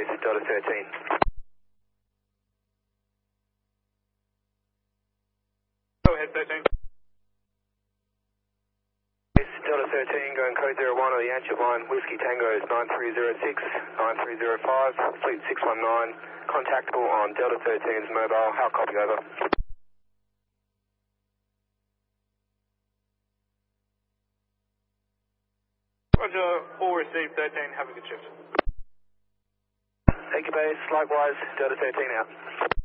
base, Delta 13. Go ahead, 13. Base, Delta 13, going code 01 on the Yankee line, Whiskey Tango is 9306, 9305, Fleet 619, contactable on Delta 13's mobile, how copy over? Roger, all received 13, have a good shift. Thank you, base. Likewise, Delta 13 out.